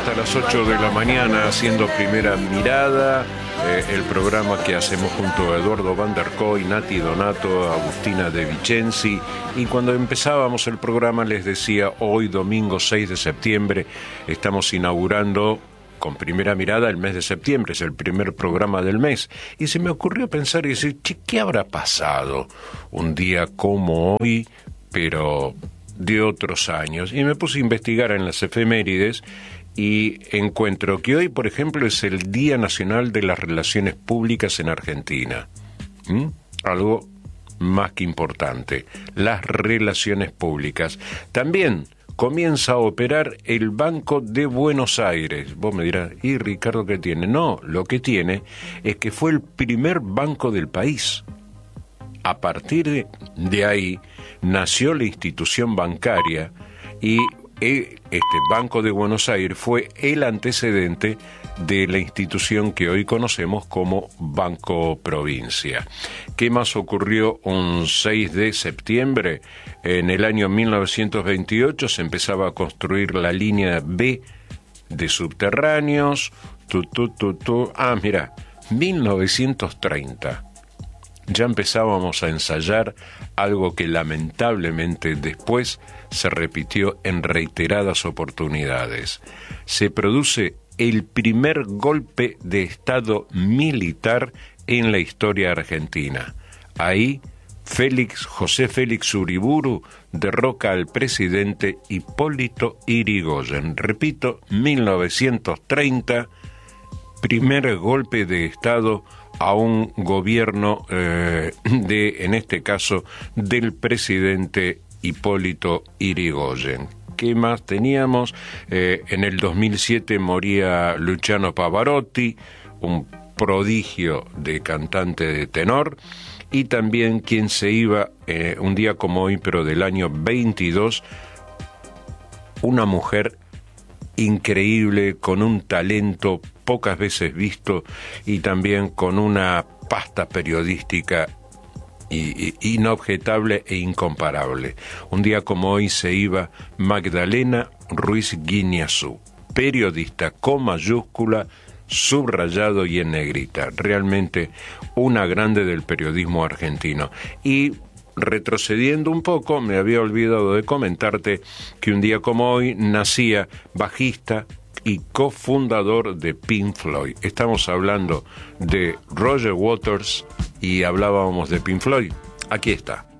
hasta las 8 de la mañana haciendo Primera Mirada, el programa que hacemos junto a Eduardo Van der Kooi, Nati Donato, Agustina De Vicenzi. Y cuando empezábamos el programa les decía, hoy domingo 6 de septiembre estamos inaugurando con Primera Mirada el mes de septiembre, es el primer programa del mes. Y se me ocurrió pensar y decir, ¿qué habrá pasado un día como hoy, pero de otros años? Y me puse a investigar en las efemérides y encuentro que hoy, por ejemplo, es el Día Nacional de las Relaciones Públicas en Argentina. Algo más que importante, las relaciones públicas. También comienza a operar el Banco de Buenos Aires. Vos me dirás, ¿y Ricardo qué tiene? No, lo que tiene es que fue el primer banco del país. A partir de ahí nació la institución bancaria y este Banco de Buenos Aires fue el antecedente de la institución que hoy conocemos como Banco Provincia. ¿Qué más ocurrió un 6 de septiembre? En el año 1928 se empezaba a construir la línea B de subterráneos. Mira, 1930. Ya empezábamos a ensayar algo que lamentablemente después se repitió en reiteradas oportunidades. Se produce el primer golpe de Estado militar en la historia argentina. Ahí, José Félix Uriburu derroca al presidente Hipólito Yrigoyen. Repito, 1930, primer golpe de Estado a un gobierno en este caso, del presidente Hipólito Yrigoyen. ¿Qué más teníamos? En el 2007 moría Luciano Pavarotti, un prodigio de cantante de tenor, y también quien se iba un día como hoy, pero del año 22, una mujer increíble, con un talento pocas veces visto y también con una pasta periodística inobjetable e incomparable. Un día como hoy se iba Magdalena Ruiz Guiñazú, periodista con mayúscula, subrayado y en negrita. Realmente una grande del periodismo argentino. Y retrocediendo un poco, me había olvidado de comentarte que un día como hoy nacía bajista y cofundador de Pink Floyd. Estamos hablando de Roger Waters y hablábamos de Pink Floyd. Aquí está.